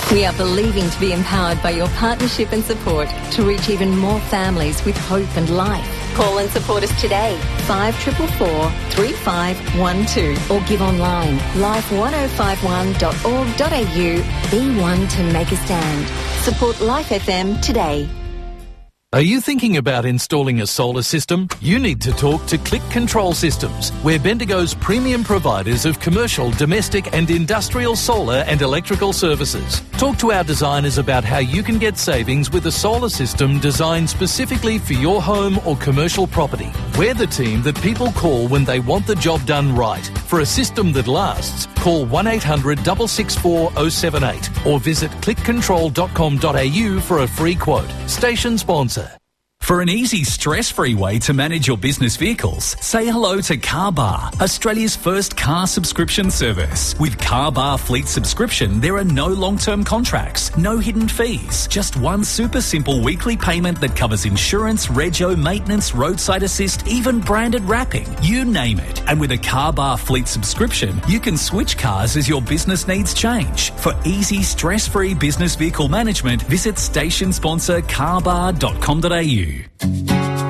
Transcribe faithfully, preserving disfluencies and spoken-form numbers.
We are believing to be empowered by your partnership and support to reach even more families with hope and life. Call and support us today, five four four four, three five one two, or give online, life ten fifty-one dot org dot a u. Be one to make a stand. Support Life F M today. Are you thinking about installing a solar system? You need to talk to Click Control Systems. We're Bendigo's premium providers of commercial, domestic and industrial solar and electrical services. Talk to our designers about how you can get savings with a solar system designed specifically for your home or commercial property. We're the team that people call when they want the job done right. For a system that lasts, call one eight hundred, six six four, oh seven eight or visit click control dot com dot a u for a free quote. Station sponsor. For an easy, stress-free way to manage your business vehicles, say hello to CarBar, Australia's first car subscription service. With CarBar Fleet Subscription, there are no long-term contracts, no hidden fees, just one super simple weekly payment that covers insurance, rego, maintenance, roadside assist, even branded wrapping, you name it. And with a CarBar Fleet Subscription, you can switch cars as your business needs change. For easy, stress-free business vehicle management, visit station sponsor carbar dot com dot a u.